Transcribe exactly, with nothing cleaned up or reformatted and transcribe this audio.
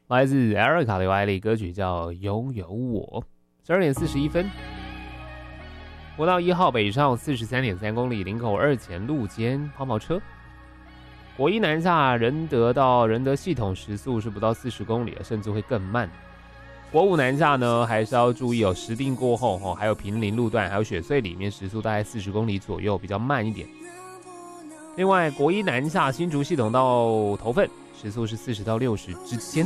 来自 Erica 刘爱丽，歌曲叫《拥有我》。十二点四十一分，国道一号北上四十三点三公里，林口二前路肩泡泡车。国一南下仁德到仁德系统时速是不到四十公里，甚至会更慢。国五南下呢，还是要注意哦，石碇过后哦，还有平林路段，还有雪隧里面时速大概四十公里左右，比较慢一点。另外，国一南下新竹系统到头份时速是四十到六十之间。